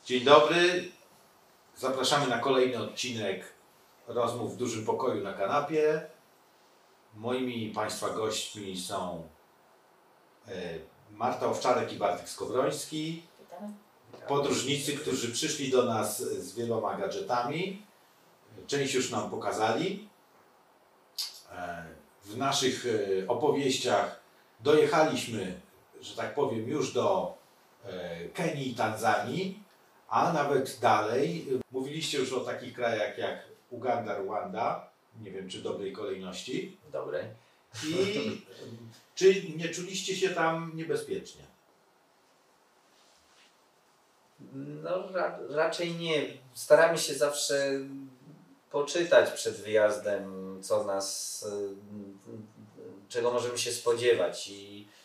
Dzień dobry, zapraszamy na kolejny odcinek rozmów w dużym pokoju na kanapie. Moimi Państwa gośćmi są Marta Owczarek i Bartek Skowroński. Podróżnicy, którzy przyszli do nas z wieloma gadżetami. Część już nam pokazali. W naszych opowieściach dojechaliśmy, że tak powiem, już do Kenii i Tanzanii, a nawet dalej. Mówiliście już o takich krajach jak Uganda, Rwanda. Nie wiem, czy w dobrej kolejności. Dobrej. I czy nie czuliście się tam niebezpiecznie? No raczej nie. Staramy się zawsze poczytać przed wyjazdem, czego możemy się spodziewać. I